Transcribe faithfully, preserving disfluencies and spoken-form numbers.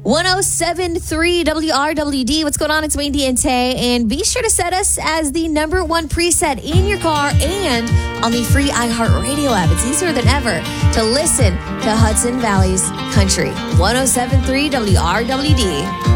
one oh seven point three W R W D. What's going on? It's Wayne D and Tay. And be sure to set us as the number one preset in your car and on the free iHeartRadio app. It's easier than ever to listen to Hudson Valley's Country. one oh seven point three W R W D.